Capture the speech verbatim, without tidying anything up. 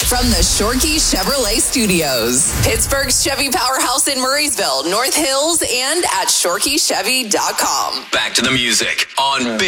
From the Shorkey Chevrolet Studios, Pittsburgh's Chevy Powerhouse in Murraysville, North Hills, and at shorkey chevy dot com. Back to the music on Big